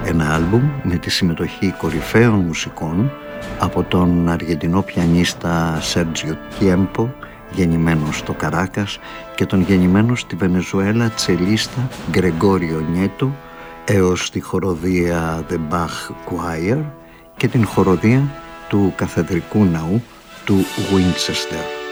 Ένα άλμπουμ με τη συμμετοχή κορυφαίων μουσικών από τον Αργεντινό πιανίστα Σέρτζιο Τιέμπο, γεννημένο στο Καράκας, και τον γεννημένο στη Βενεζουέλα τσελίστα Γκρεγόριο Νιέτο, έως τη χοροδία The Bach Choir και την χοροδία του Καθεδρικού Ναού του Winchester.